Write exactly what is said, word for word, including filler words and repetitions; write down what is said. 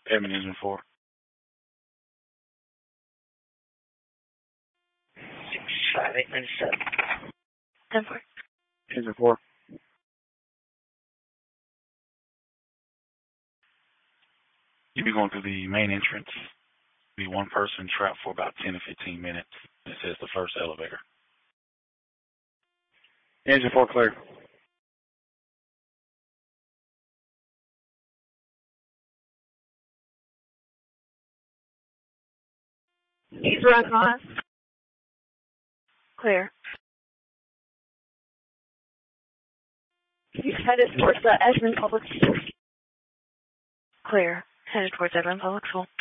Payment engine four. Six five eight nine seven. Ten four. Engine four. You'll be going through the main entrance. Be one person trapped for about ten to fifteen minutes. This is the first elevator. Engine four clear. East Rock on. Clear. You headed towards the Edmond Public School. Clear. Headed towards Edmond Public School.